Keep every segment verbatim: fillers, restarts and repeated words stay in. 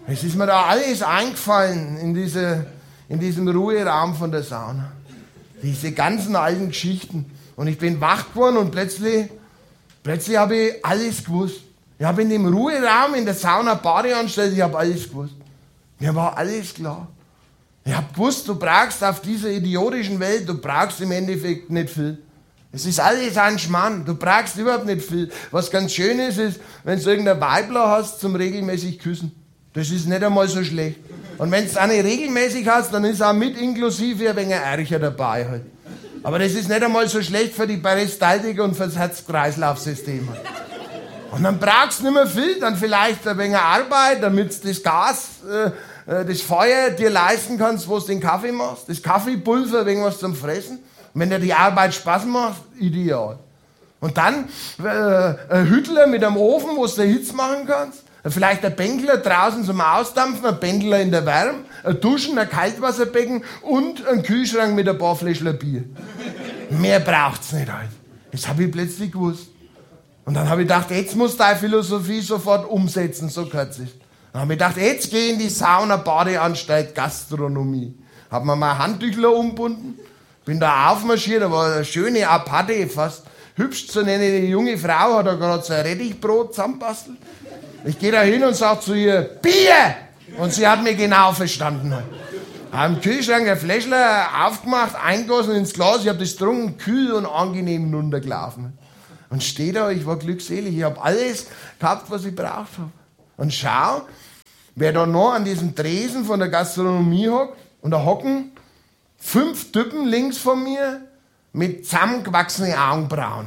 Es ist mir da alles eingefallen in, diese, in diesem Ruheraum von der Sauna. Diese ganzen alten Geschichten. Und ich bin wach geworden und plötzlich, plötzlich habe ich alles gewusst. Ich habe in dem Ruheraum, in der Sauna Badeanstalt, ich habe alles gewusst. Mir war alles klar. Ich habe gewusst, du brauchst auf dieser idiotischen Welt, du brauchst im Endeffekt nicht viel. Es ist alles ein Schmarrn, du brauchst überhaupt nicht viel. Was ganz schön ist, ist, wenn du irgendein Weibler hast zum regelmäßig küssen. Das ist nicht einmal so schlecht. Und wenn du es auch nicht regelmäßig hast, dann ist auch mit inklusive ein wenig Ärcher dabei halt. Aber das ist nicht einmal so schlecht für die Peristaltik und für das Herz-Kreislauf-System. Und dann brauchst du nicht mehr viel, dann vielleicht ein wenig Arbeit, damit du das Gas, äh, das Feuer dir leisten kannst, wo du den Kaffee machst. Das Kaffeepulver, wegen was zum Fressen. Und wenn dir die Arbeit Spaß macht, ideal. Und dann äh, ein Hüttler mit einem Ofen, wo du Hitze machen kannst. Vielleicht ein Bänkler draußen zum Ausdampfen, ein Bänkler in der Wärme, ein Duschen, ein Kaltwasserbecken und ein Kühlschrank mit ein paar Fläschchen Bier. Mehr braucht's nicht halt. Das habe ich plötzlich gewusst. Und dann habe ich gedacht, jetzt muss deine Philosophie sofort umsetzen, so kurz ist. Dann habe ich gedacht, jetzt gehe ich in die Sauna, Badeanstalt, Gastronomie. Habe mir mein Handtüchler umbunden, bin da aufmarschiert, da war eine schöne Aparte, fast hübsch zu nennen. Die junge Frau hat da gerade so ein Rettichbrot zusammenbastelt. Ich gehe da hin und sage zu ihr, Bier! Und sie hat mich genau verstanden. Habe im Kühlschrank ein Fläschchen aufgemacht, eingegossen ins Glas, ich habe das getrunken, kühl und angenehm runtergelaufen. Und stehe da, ich war glückselig, ich habe alles gehabt, was ich braucht habe. Und schau, wer da noch an diesem Tresen von der Gastronomie hockt, und da hocken fünf Typen links von mir mit zusammengewachsenen Augenbrauen.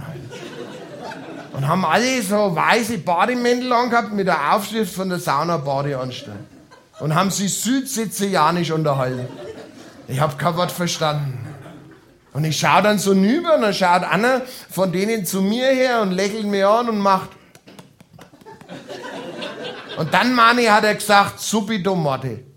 Und haben alle so weiße Bademäntel angehabt mit der Aufschrift von der Sauna-Badeanstalt. Und haben sich südsizilianisch unterhalten. Ich habe kein Wort verstanden. Und ich schaue dann so rüber und dann schaut einer von denen zu mir her und lächelt mir an und macht. Und dann, Mani, hat er gesagt, subito morte.